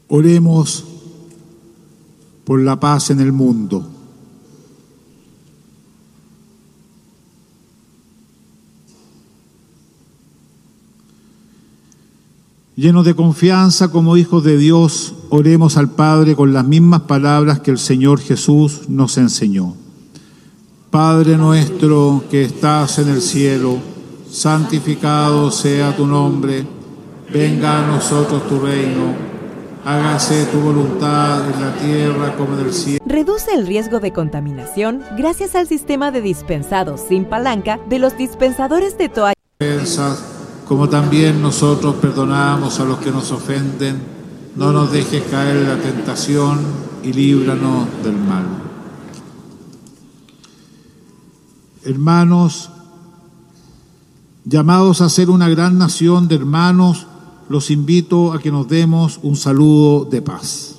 Oremos por la paz en el mundo. Llenos de confianza como hijos de Dios, oremos al Padre con las mismas palabras que el Señor Jesús nos enseñó. Padre nuestro que estás en el cielo, santificado sea tu nombre, venga a nosotros tu reino. Hágase tu voluntad en la tierra como en el cielo. Reduce el riesgo de contaminación gracias al sistema de dispensados sin palanca de los dispensadores de toallas. Como también nosotros perdonamos a los que nos ofenden, no nos dejes caer en la tentación y líbranos del mal. Hermanos, llamados a ser una gran nación de hermanos, los invito a que nos demos un saludo de paz.